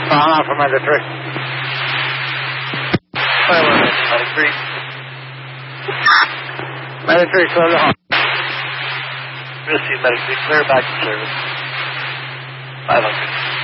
On for Medic 3. Medic 3. Medic 3, clear the home. Receive Medic 3, clear back to service. 500.